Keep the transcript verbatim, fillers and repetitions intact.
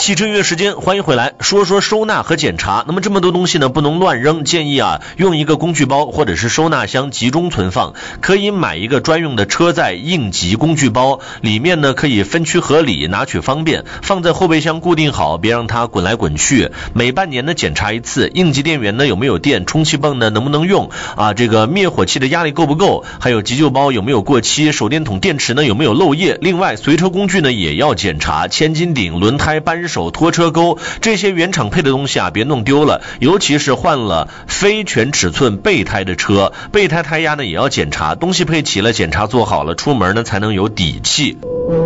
汽车音乐时间，欢迎回来，说说收纳和检查。那么这么多东西呢，不能乱扔，建议啊用一个工具包或者是收纳箱集中存放。可以买一个专用的车载应急工具包，里面呢可以分区合理，拿取方便，放在后备箱固定好，别让它滚来滚去。每半年呢检查一次，应急电源呢有没有电，充气泵呢能不能用啊？这个灭火器的压力够不够？还有急救包有没有过期？手电筒电池呢有没有漏液？另外随车工具呢也要检查，千斤顶、轮胎、扳手、拖车钩这些原厂配的东西啊别弄丢了，尤其是换了非全尺寸备胎的车，备胎胎压呢也要检查，东西配齐了，检查做好了，出门呢才能有底气。